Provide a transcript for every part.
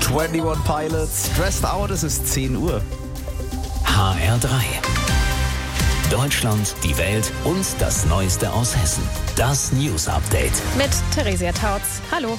21 Pilots, Stressed Out, es ist 10 Uhr. HR3. Deutschland, die Welt und das Neueste aus Hessen. Das News Update. Mit Theresia Tautz. Hallo.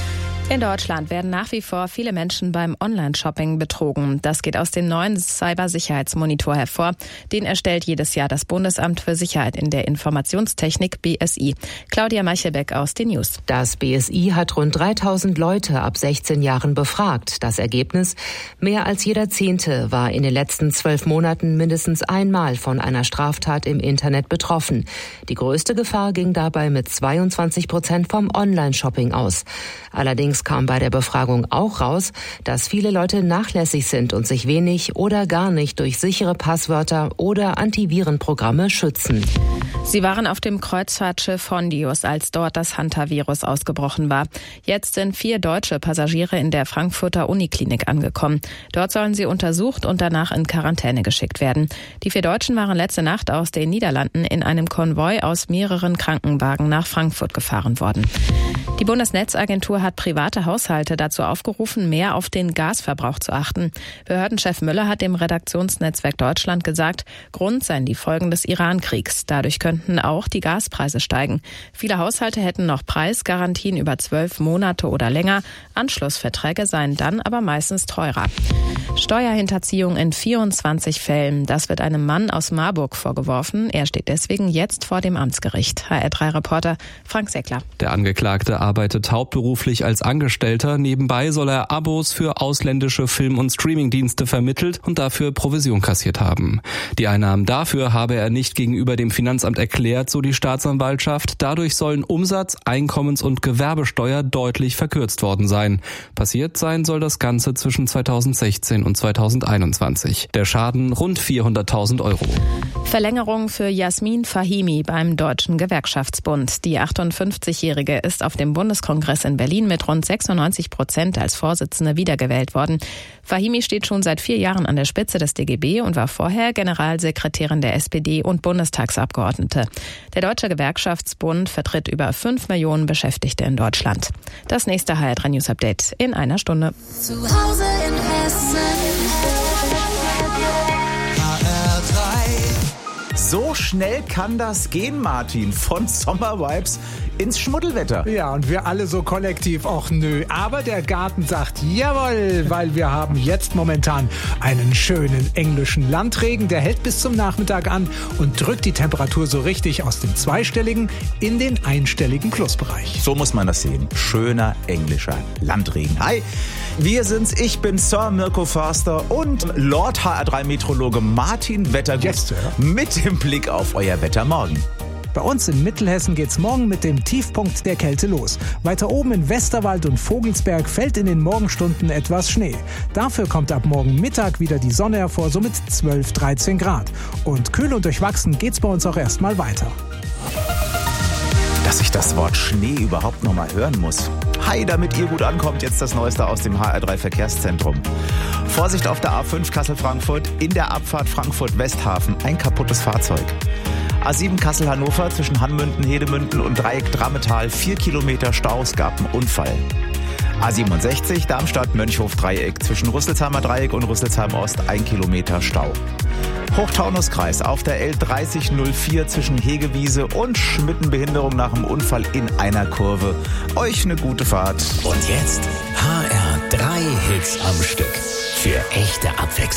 In Deutschland werden nach wie vor viele Menschen beim Online-Shopping betrogen. Das geht aus dem neuen Cybersicherheitsmonitor hervor. Den erstellt jedes Jahr das Bundesamt für Sicherheit in der Informationstechnik BSI. Claudia Meichelbeck aus den News. Das BSI hat rund 3000 Leute ab 16 Jahren befragt. Das Ergebnis: mehr als jeder Zehnte war in den letzten 12 Monaten mindestens einmal von einer Straftat im Internet betroffen. Die größte Gefahr ging dabei mit 22% vom Online-Shopping aus. Allerdings kam bei der Befragung auch raus, dass viele Leute nachlässig sind und sich wenig oder gar nicht durch sichere Passwörter oder Antivirenprogramme schützen. Sie waren auf dem Kreuzfahrtschiff Hondius, als dort das Hantavirus ausgebrochen war. Jetzt sind 4 deutsche Passagiere in der Frankfurter Uniklinik angekommen. Dort sollen sie untersucht und danach in Quarantäne geschickt werden. Die 4 Deutschen waren letzte Nacht aus den Niederlanden in einem Konvoi aus mehreren Krankenwagen nach Frankfurt gefahren worden. Die Bundesnetzagentur hat private Haushalte dazu aufgerufen, mehr auf den Gasverbrauch zu achten. Behördenchef Müller hat dem Redaktionsnetzwerk Deutschland gesagt, Grund seien die Folgen des Iran-Kriegs. Dadurch könnten auch die Gaspreise steigen. Viele Haushalte hätten noch Preisgarantien über 12 Monate oder länger. Anschlussverträge seien dann aber meistens teurer. Steuerhinterziehung in 24 Fällen. Das wird einem Mann aus Marburg vorgeworfen. Er steht deswegen jetzt vor dem Amtsgericht. HR3-Reporter Frank Seckler. Der Angeklagte arbeitet hauptberuflich als Angestellter. Nebenbei soll er Abos für ausländische Film- und Streamingdienste vermittelt und dafür Provision kassiert haben. Die Einnahmen dafür habe er nicht gegenüber dem Finanzamt erklärt, so die Staatsanwaltschaft. Dadurch sollen Umsatz-, Einkommens- und Gewerbesteuer deutlich verkürzt worden sein. Passiert sein soll das Ganze zwischen 2016 und 2021. Der Schaden rund 400.000 Euro. Verlängerung für Jasmin Fahimi beim Deutschen Gewerkschaftsbund. Die 58-Jährige ist auf dem Bundeskongress in Berlin mit rund 96% als Vorsitzende wiedergewählt worden. Fahimi steht schon seit 4 Jahren an der Spitze des DGB und war vorher Generalsekretärin der SPD und Bundestagsabgeordnete. Der Deutsche Gewerkschaftsbund vertritt über 5 Millionen Beschäftigte in Deutschland. Das nächste HR3 News Update in einer Stunde. Zu Hause in Hessen. So schnell kann das gehen, Martin, von Sommervibes ins Schmuddelwetter. Ja, und wir alle so kollektiv, och nö. Aber der Garten sagt jawohl, weil wir haben jetzt momentan einen schönen englischen Landregen. Der hält bis zum Nachmittag an und drückt die Temperatur so richtig aus dem zweistelligen in den einstelligen Plusbereich. So muss man das sehen. Schöner englischer Landregen. Hi, wir sind's. Ich bin Sir Mirko Förster und Lord HR3-Meteorologe Martin Wettergut Yes, Sir. mit dem Blick auf euer Wetter morgen. Bei uns in Mittelhessen geht's morgen mit dem Tiefpunkt der Kälte los. Weiter oben in Westerwald und Vogelsberg fällt in den Morgenstunden etwas Schnee. Dafür kommt ab morgen Mittag wieder die Sonne hervor, so mit 12, 13 Grad. Und kühl und durchwachsen geht's bei uns auch erstmal weiter. Dass ich das Wort Schnee überhaupt noch mal hören muss. Hi, damit ihr gut ankommt, jetzt das Neueste aus dem HR3 Verkehrszentrum. Vorsicht auf der A5 Kassel-Frankfurt, in der Abfahrt Frankfurt-Westhafen, ein kaputtes Fahrzeug. A7 Kassel-Hannover zwischen Hanmünden, Hedemünden und Dreieck Drammetal, 4 Kilometer Stau, es gab einen Unfall. A67 Darmstadt-Mönchhof-Dreieck zwischen Rüsselsheimer Dreieck und Rüsselsheim Ost, 1 Kilometer Stau. Hochtaunuskreis auf der L3004 zwischen Hegewiese und Schmittenbehinderung nach dem Unfall in einer Kurve. Euch eine gute Fahrt. Und jetzt HR3 Hits am Stück. Für echte Abwechslung.